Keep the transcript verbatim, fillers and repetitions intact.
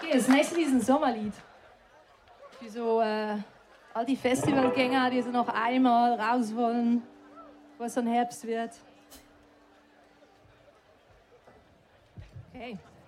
Okay, das nächste Lied ist ein Sommerlied. Für so äh, all die Festivalgänger, die so noch einmal raus wollen, bevor es dann Herbst wird. Okay.